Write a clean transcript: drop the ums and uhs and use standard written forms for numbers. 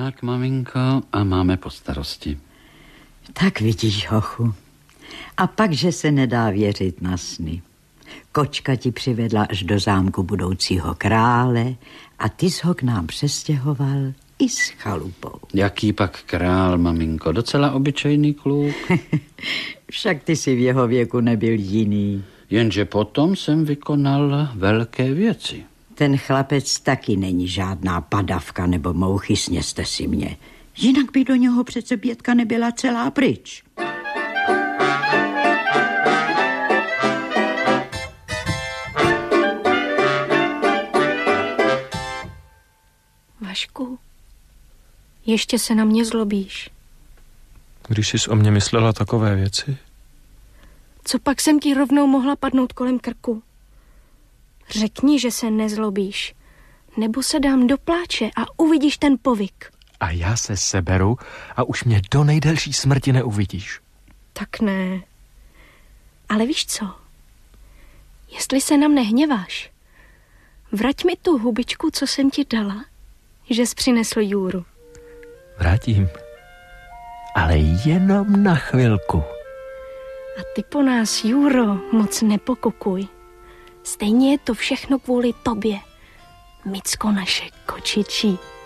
Tak, maminko, a máme po starosti. Tak vidíš, hochu. A pak, že se nedá věřit na sny. Kočka ti přivedla až do zámku budoucího krále a ty jsi ho k nám přestěhoval i s chalupou. Jaký pak král, maminko? Docela obyčejný kluk. Však ty si v jeho věku nebyl jiný. Jenže potom jsem vykonal velké věci. Ten chlapec taky není žádná padavka nebo mouchy, sněste si mě. Jinak by do něho přece Bětka nebyla celá pryč. Vašku, ještě se na mě zlobíš. Když jsi o mě myslela takové věci? Co pak jsem ti rovnou mohla padnout kolem krku? Řekni, že se nezlobíš, nebo se dám do pláče a uvidíš ten povyk. A já se seberu a už mě do nejdelší smrti neuvidíš. Tak ne. Ale víš co? Jestli se na mne hněváš, vrať mi tu hubičku, co jsem ti dala, že jsi přinesl Jůru. Vrátím. Ale jenom na chvilku. A ty po nás, Juro, moc nepokukuj. Stejně je to všechno kvůli tobě, Micko naše kočičí.